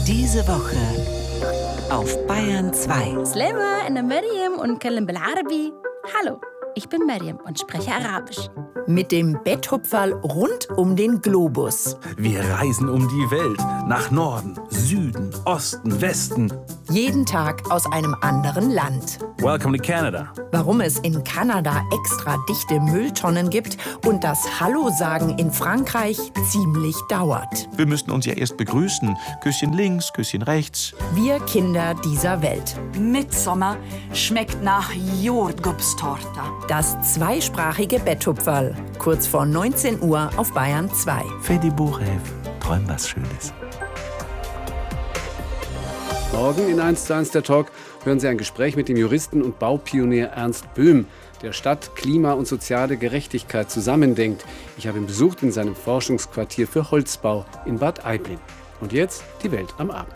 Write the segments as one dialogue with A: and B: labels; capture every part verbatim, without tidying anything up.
A: Diese Woche auf Bayern zwei.
B: سلامة أنا مريم ونتكلم بالعربي. Hallo, ich bin Mariam und spreche Arabisch.
C: Mit dem Betthupferl rund um den Globus.
D: Wir reisen um die Welt, nach Norden, Süden, Osten, Westen.
C: Jeden Tag aus einem anderen Land.
D: Welcome to Canada.
C: Warum es in Kanada extra dichte Mülltonnen gibt und das Hallo sagen in Frankreich ziemlich dauert.
E: Wir müssten uns ja erst begrüßen. Küsschen links, Küsschen rechts.
C: Wir Kinder dieser Welt.
F: Midsommar schmeckt nach Jordgubbstorte.
C: Das zweisprachige Betthupferl. Kurz vor neunzehn Uhr auf Bayern zwei.
E: Fedi Buchev, träum was Schönes.
G: Morgen in eins zu eins der Talk hören Sie ein Gespräch mit dem Juristen und Baupionier Ernst Böhm, der Stadt, Klima und soziale Gerechtigkeit zusammendenkt. Ich habe ihn besucht in seinem Forschungsquartier für Holzbau in Bad Aibling. Und jetzt die Welt am Abend.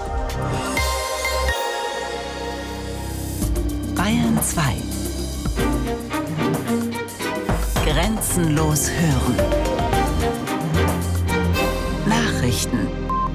A: Bayern zwei. Grenzenlos hören. Nachrichten.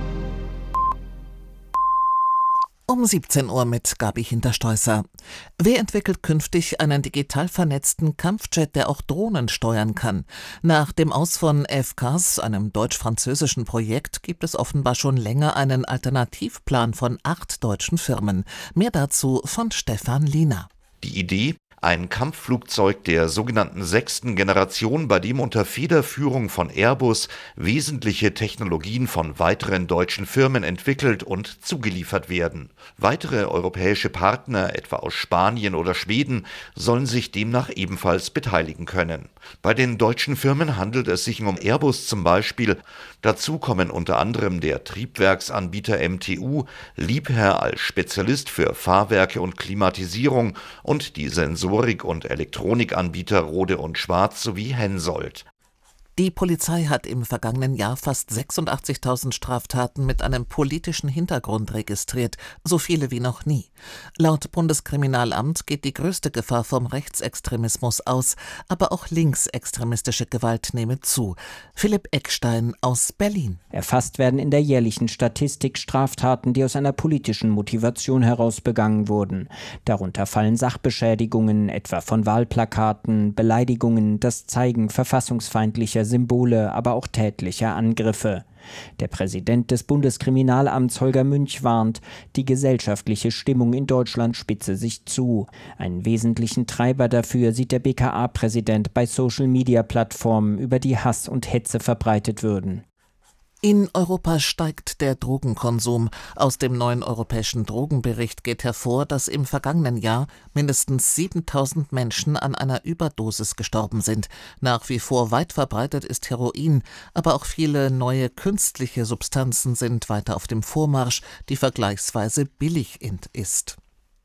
H: Um siebzehn Uhr mit Gabi Hinterstoißer. Wer entwickelt künftig einen digital vernetzten Kampfjet, der auch Drohnen steuern kann? Nach dem Aus von F C A S, einem deutsch-französischen Projekt, gibt es offenbar schon länger einen Alternativplan von acht deutschen Firmen. Mehr dazu von Stefan Liener.
I: Die Idee? Ein Kampfflugzeug der sogenannten sechsten Generation, bei dem unter Federführung von Airbus wesentliche Technologien von weiteren deutschen Firmen entwickelt und zugeliefert werden. Weitere europäische Partner, etwa aus Spanien oder Schweden, sollen sich demnach ebenfalls beteiligen können. Bei den deutschen Firmen handelt es sich um Airbus zum Beispiel. Dazu kommen unter anderem der Triebwerksanbieter M T U, Liebherr als Spezialist für Fahrwerke und Klimatisierung und die Sensoren Sensorik- und Elektronikanbieter Rohde und Schwarz sowie Hensoldt.
H: Die Polizei hat im vergangenen Jahr fast sechsundachtzigtausend Straftaten mit einem politischen Hintergrund registriert, so viele wie noch nie. Laut Bundeskriminalamt geht die größte Gefahr vom Rechtsextremismus aus, aber auch linksextremistische Gewalt nehme zu. Philipp Eckstein aus Berlin.
J: Erfasst werden in der jährlichen Statistik Straftaten, die aus einer politischen Motivation heraus begangen wurden. Darunter fallen Sachbeschädigungen, etwa von Wahlplakaten, Beleidigungen, das Zeigen verfassungsfeindlicher Symbole, aber auch tätliche Angriffe. Der Präsident des Bundeskriminalamts Holger Münch warnt, die gesellschaftliche Stimmung in Deutschland spitze sich zu. Einen wesentlichen Treiber dafür sieht der B K A-Präsident bei Social-Media-Plattformen, über die Hass und Hetze verbreitet würden.
H: In Europa steigt der Drogenkonsum. Aus dem neuen europäischen Drogenbericht geht hervor, dass im vergangenen Jahr mindestens siebentausend Menschen an einer Überdosis gestorben sind. Nach wie vor weit verbreitet ist Heroin, aber auch viele neue künstliche Substanzen sind weiter auf dem Vormarsch, die vergleichsweise billig ist.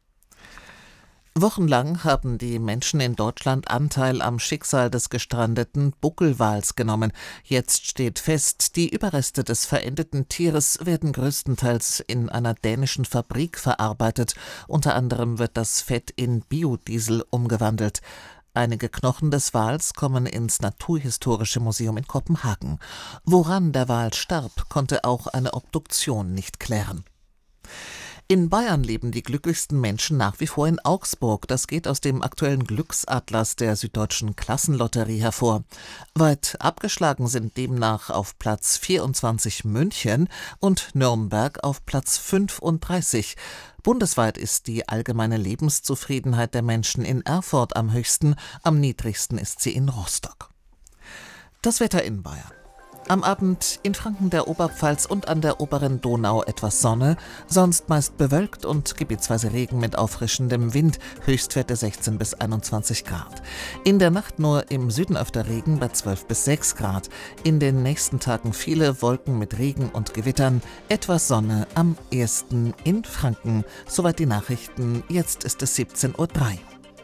H: Wochenlang haben die Menschen in Deutschland Anteil am Schicksal des gestrandeten Buckelwals genommen. Jetzt steht fest, die Überreste des verendeten Tieres werden größtenteils in einer dänischen Fabrik verarbeitet. Unter anderem wird das Fett in Biodiesel umgewandelt. Einige Knochen des Wals kommen ins Naturhistorische Museum in Kopenhagen. Woran der Wal starb, konnte auch eine Obduktion nicht klären. In Bayern leben die glücklichsten Menschen nach wie vor in Augsburg. Das geht aus dem aktuellen Glücksatlas der Süddeutschen Klassenlotterie hervor. Weit abgeschlagen sind demnach auf Platz vierundzwanzig München und Nürnberg auf Platz fünfunddreißig. Bundesweit ist die allgemeine Lebenszufriedenheit der Menschen in Erfurt am höchsten, am niedrigsten ist sie in Rostock. Das Wetter in Bayern. Am Abend in Franken, der Oberpfalz und an der oberen Donau etwas Sonne, sonst meist bewölkt und gebietsweise Regen mit auffrischendem Wind, Höchstwerte sechzehn bis einundzwanzig Grad. In der Nacht nur im Süden öfter Regen bei zwölf bis sechs Grad. In den nächsten Tagen viele Wolken mit Regen und Gewittern, etwas Sonne am ersten in Franken. Soweit die Nachrichten, jetzt ist es siebzehn Uhr drei.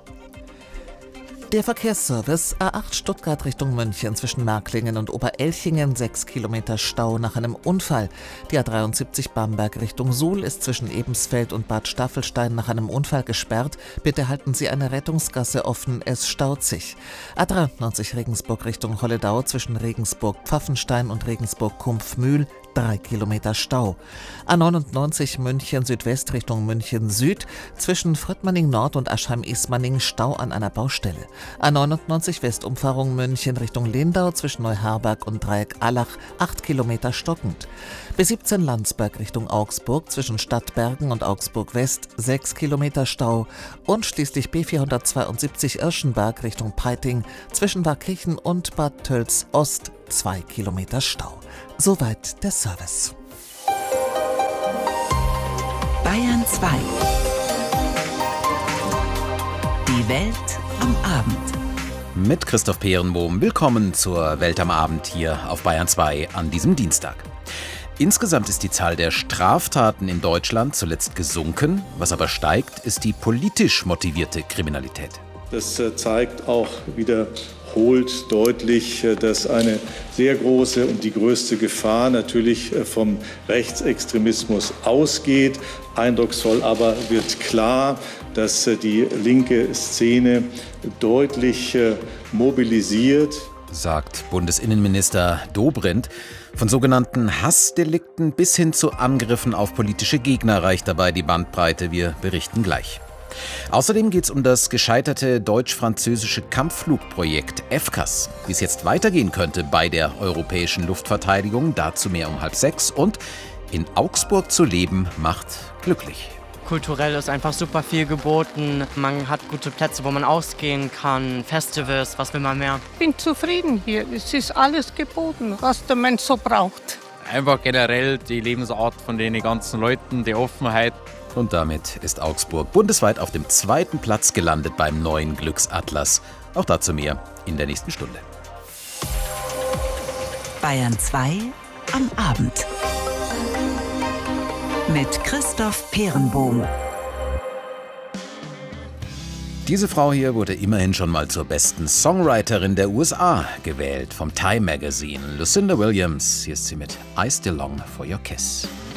H: Der Verkehrsservice A acht Stuttgart Richtung München zwischen Märklingen und Oberelchingen, sechs Kilometer Stau nach einem Unfall. Die A dreiundsiebzig Bamberg Richtung Suhl ist zwischen Ebensfeld und Bad Staffelstein nach einem Unfall gesperrt. Bitte halten Sie eine Rettungsgasse offen, es staut sich. A dreiundneunzig Regensburg Richtung Holledau zwischen Regensburg-Pfaffenstein und Regensburg-Kumpfmühl, drei Kilometer Stau. A neunundneunzig München Südwest Richtung München Süd, zwischen Fröttmanning Nord und Aschheim-Ismaning Stau an einer Baustelle. A neunundneunzig Westumfahrung München Richtung Lindau, zwischen Neuherberg und Dreieck Allach, acht Kilometer stockend. B siebzehn Landsberg Richtung Augsburg, zwischen Stadtbergen und Augsburg West, sechs Kilometer Stau. Und schließlich B vierhundertzweiundsiebzig Irschenberg Richtung Peiting, zwischen Warkirchen und Bad Tölz Ost, zwei Kilometer Stau. Soweit der Service.
A: Bayern zwei. Die Welt am Abend.
K: Mit Christoph Peerenbohm. Willkommen zur Welt am Abend hier auf Bayern zwei an diesem Dienstag. Insgesamt ist die Zahl der Straftaten in Deutschland zuletzt gesunken. Was aber steigt, ist die politisch motivierte Kriminalität.
L: Das zeigt auch wiederholt deutlich, dass eine sehr große und die größte Gefahr natürlich vom Rechtsextremismus ausgeht. Eindrucksvoll aber wird klar, dass die linke Szene deutlich mobilisiert,
K: sagt Bundesinnenminister Dobrindt. Von sogenannten Hassdelikten bis hin zu Angriffen auf politische Gegner reicht dabei die Bandbreite. Wir berichten gleich. Außerdem geht es um das gescheiterte deutsch-französische Kampfflugprojekt FCAS. Wie es jetzt weitergehen könnte bei der europäischen Luftverteidigung, dazu mehr um halb sechs. Und in Augsburg zu leben macht glücklich.
M: Kulturell ist einfach super viel geboten. Man hat gute Plätze, wo man ausgehen kann, Festivals, was will man mehr?
N: Ich bin zufrieden hier. Es ist alles geboten, was der Mensch so braucht.
O: Einfach generell die Lebensart von den ganzen Leuten, die Offenheit.
K: Und damit ist Augsburg bundesweit auf dem zweiten Platz gelandet beim neuen Glücksatlas. Auch dazu mehr in der nächsten Stunde.
A: Bayern zwei am Abend. Mit Christoph Peerenbohm.
K: Diese Frau hier wurde immerhin schon mal zur besten Songwriterin der U S A gewählt vom Time Magazine. Lucinda Williams, hier ist sie mit I Still Long for Your Kiss.